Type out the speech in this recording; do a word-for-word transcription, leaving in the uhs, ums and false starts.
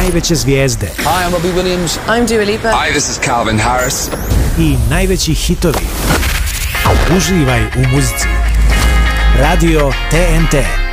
najveće zvijezde. Hi, I'm Robbie Williams. I'm Dua Lipa. Hi, this is Calvin Harris. I najveći hitovi. Uživaj u muzici. Radio T N T.